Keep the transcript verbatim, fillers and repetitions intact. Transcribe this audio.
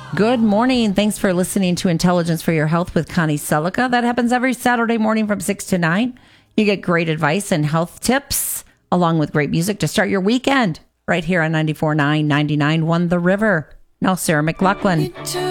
Good morning. Thanks for listening to Intelligence for Your Health with Connie Celica. That happens every Saturday morning from six to nine. You get great advice and health tips, along with great music to start your weekend, right here on ninety-four point nine, ninety-nine point one The River. Now, Sarah McLachlan.